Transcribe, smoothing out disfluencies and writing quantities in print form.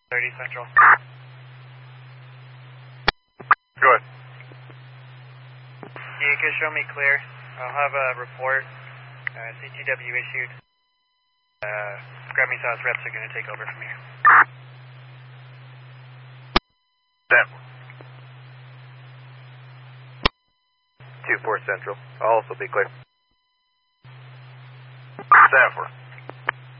30 Central. Go ahead. You can show me clear. I'll have a report. CTW issued. Grammy South reps are going to take over from here. Stanford. 2-4 Central. I'll also be clear. Stanford.